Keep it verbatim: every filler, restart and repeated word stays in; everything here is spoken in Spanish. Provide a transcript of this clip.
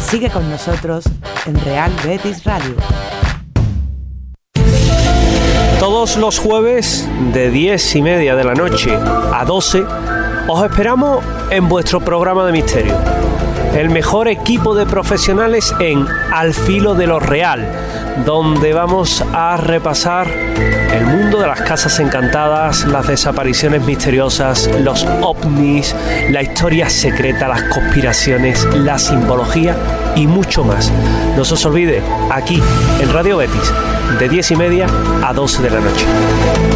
Sigue con nosotros en Real Betis Radio. Todos los jueves de diez y media de la noche a doce os esperamos en vuestro programa de misterio. El mejor equipo de profesionales en Al Filo de lo Real, donde vamos a repasar el mundo de las casas encantadas, las desapariciones misteriosas, los ovnis, la historia secreta, las conspiraciones, la simbología y mucho más. No se os olvide, aquí en Radio Betis, de diez y media a doce de la noche.